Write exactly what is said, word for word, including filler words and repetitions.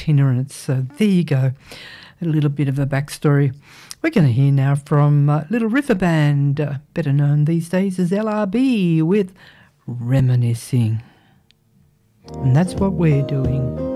itinerants. So there you go, a little bit of a backstory. We're going to hear now from uh, Little River Band, uh, better known these days as L R B, with Reminiscing. And that's what we're doing.